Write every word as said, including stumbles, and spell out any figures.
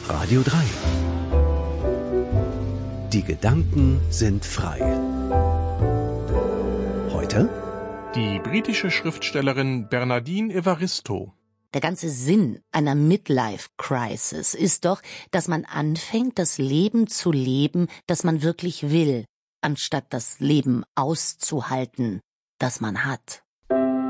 Radio drei. Die Gedanken sind frei. Heute die britische Schriftstellerin Bernardine Evaristo. Der ganze Sinn einer Midlife-Crisis ist doch, dass man anfängt, das Leben zu leben, das man wirklich will, anstatt das Leben auszuhalten, das man hat.